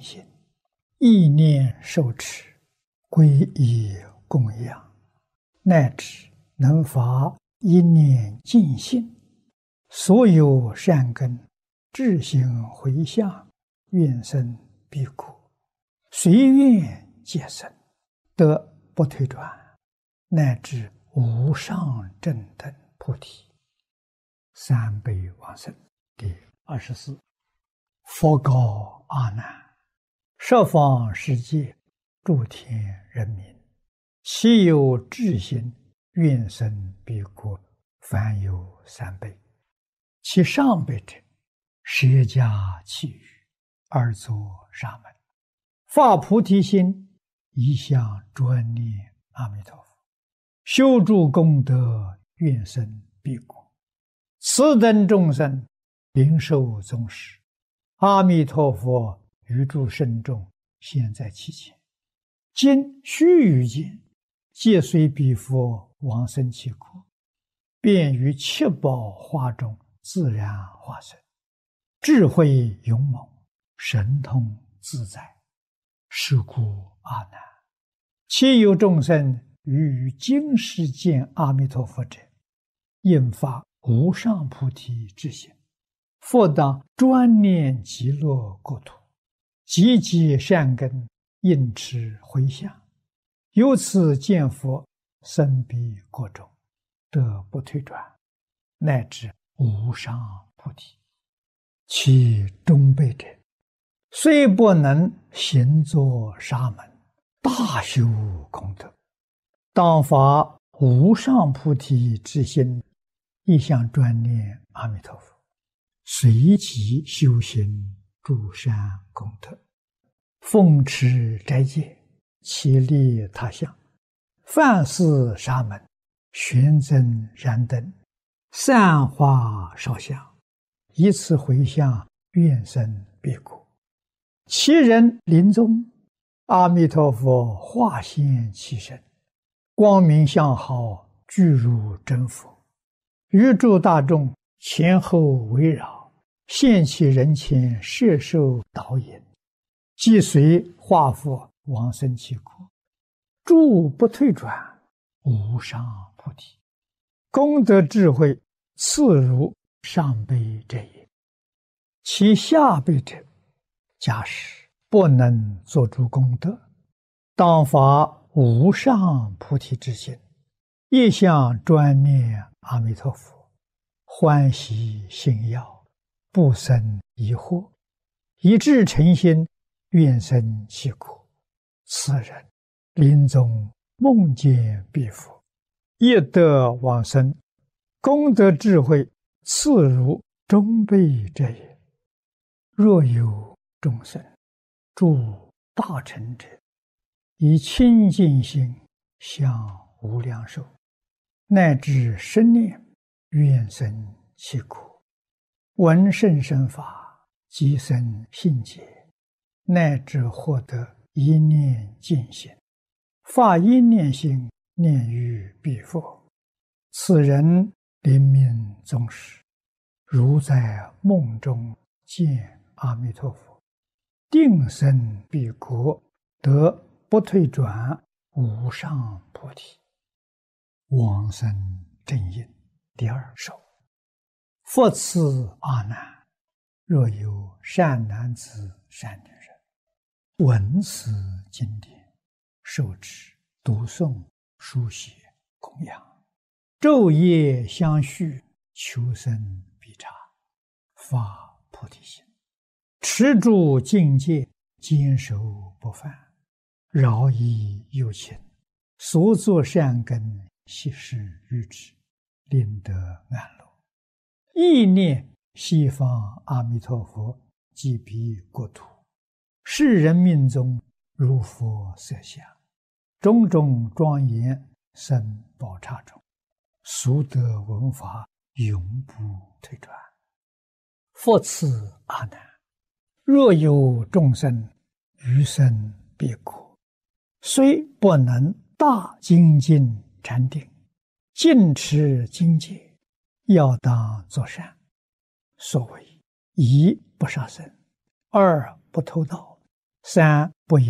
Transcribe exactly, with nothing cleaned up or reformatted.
心，意念受持，皈依供养，乃至能发一念净心，所有善根自行回向，愿生彼国，随愿皆生，得不退转，乃至无上正等菩提。三辈往生。第二十四，佛告阿难：十方世界诸天人民，其有至心愿生彼国，凡有三辈。其上辈者，舍家弃欲，而作沙门，发菩提心，一向专念阿弥陀佛，修诸功德，愿生彼国。此等众生领受宗师，阿弥陀佛于诸圣众现在其前，今须臾间，皆随彼佛往生其国，便于七宝花中自然化身，智慧勇猛，神通自在。是故阿难，其有众生于今世见阿弥陀佛者，应发无上菩提之心，复当专念极乐国土，积集善根，应持回向，由此见佛，生彼国中，得不退转，乃至无上菩提。其中辈者，虽不能行作沙门，大修功德，当发无上菩提之心，一向专念阿弥陀佛，随即修行诸善功德，奉持斋戒，其利他乡，饭施沙门，玄增燃灯，散花烧香，以此回向，愿生彼国。其人临终，阿弥陀佛化现其身，光明相好，具如真佛，于诸大众前后围绕，现其人前，摄受导引，即随化佛往生其国，诸不退转，无上菩提。功德智慧次如上辈者也。其下辈者，假使不能做诸功德，当发无上菩提之心，一向专念阿弥陀佛，欢喜信要，不生疑惑，一致诚心，愿生其国。此人临终梦见彼佛，业得往生，功德智慧次如中辈者也。若有众生诸大成者，以清净心向无量寿，乃至生念，愿生其国，闻甚深法，即生信解，乃至获得一念净心，发一念心，念于彼佛。此人临命终时，如在梦中见阿弥陀佛，定生彼国，得不退转，无上菩提。往生正因第二首。复次阿难，若有善男子善女人，闻此经典，受持读诵书写供养，昼夜相续，求生必察，发菩提心，持住境界，坚守不犯，饶益有情，所作善根，悉施于之，令得安乐。意念西方阿弥陀佛即彼国土，世人命中如佛色相，种种庄严生宝刹中，速得闻法，永不退转。复次阿难，若有众生于生彼国，虽不能大精进禅定，尽持经戒，要当作善。所谓一不杀生，二不偷盗， 三不言